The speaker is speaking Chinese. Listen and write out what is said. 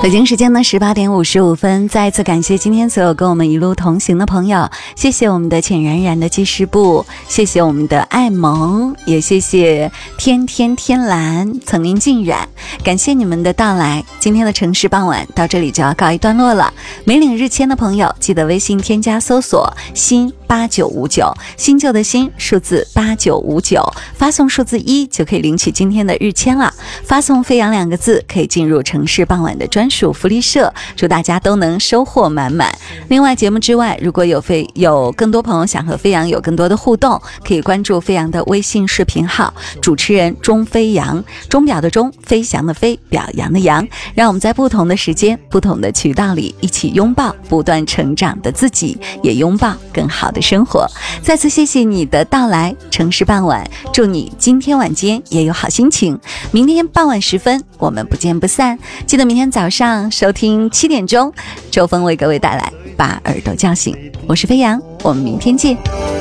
北京时间呢18点55分，再一次感谢今天所有跟我们一路同行的朋友，谢谢我们的浅然然的记事部，谢谢我们的爱萌，也谢谢天天天蓝曾经浸染，感谢你们的到来。今天的城市傍晚到这里就要告一段落了，没领日签的朋友记得微信添加搜索新8959，新旧的新，数字8959，发送数字1就可以领取今天的日签了。发送飞扬2个字可以进入城市傍晚的专属福利社，祝大家都能收获满满。另外节目之外，如果有更多朋友想和飞扬有更多的互动，可以关注飞扬的微信视频号，主持人钟飞扬，钟表的钟，飞翔的飞，表扬的扬，让我们在不同的时间不同的渠道里一起拥抱不断成长的自己，也拥抱更好的生活。再次谢谢你的到来，城市傍晚，祝你今天晚间也有好心情，明天傍晚时分我们不见不散。记得明天早上收听7点钟，周峰为各位带来把耳朵叫醒。我是飞扬，我们明天见。